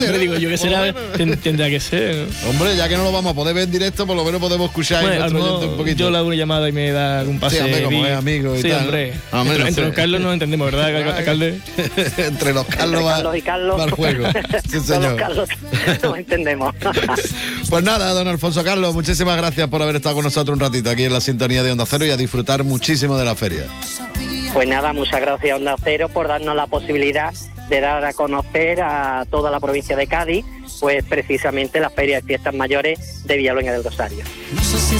Le digo yo que será, tendrá que ser. Hombre, ya que no lo vamos a poder ver en directo, por lo menos podemos escuchar Bueno, nuestro oyente un poquito. yo le hago una llamada y me da un pase. Sí, hombre, como es amigo y sí, tal. Hombre. ¿No? Entre los Carlos nos entendemos, ¿verdad, alcalde? Entre los Carlos Carlos y Carlos. va el juego. Sí, señor. Todos Carlos nos entendemos. Pues nada, don Alfonso Carlos, muchísimas gracias por haber estado con nosotros un ratito aquí en la sintonía de Onda Cero y a disfrutar muchísimo de la feria. Pues nada, muchas gracias a Onda Cero por darnos la posibilidad de dar a conocer a toda la provincia de Cádiz, pues precisamente las ferias y fiestas mayores de Villaluenga del Rosario. No sé si